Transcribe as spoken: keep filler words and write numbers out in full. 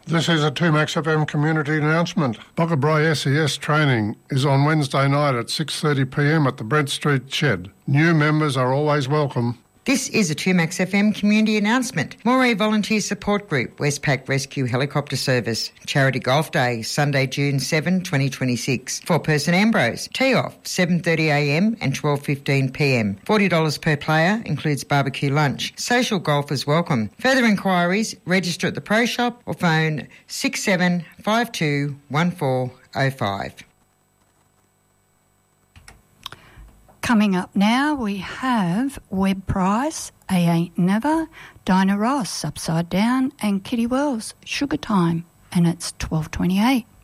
This is a two Max F M community announcement. Boggabri S E S training is on Wednesday night at six thirty p m at the Brent Street Shed. New members are always welcome. This is a two Max F M community announcement. Moray Volunteer Support Group, Westpac Rescue Helicopter Service. Charity Golf Day, Sunday, June seventh, twenty twenty-six. Four-person Ambrose. Tee-off, seven thirty a m and twelve fifteen p m. forty dollars per player, includes barbecue lunch. Social golfers welcome. Further inquiries, register at the Pro Shop or phone six seven five two one four oh five. Coming up now, we have Webb Price, A Ain't Never, Dinah Ross, Upside Down, and Kitty Wells, Sugar Time, and it's twelve twenty-eight.